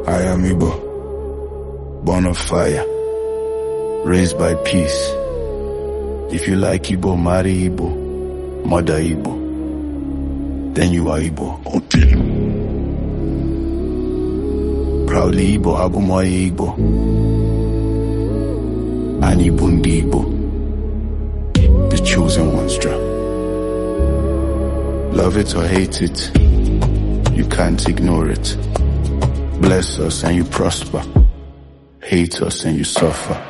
I am Igbo, born of fire, raised by peace. If you like Igbo, marry Igbo, mother Igbo, then you are Igbo. Proudly Igbo, Abumoye Igbo, and Ibundi Igbo, the chosen ones drop. Love it or hate it, you can't ignore it. Bless us and you prosper, hate us and you suffer.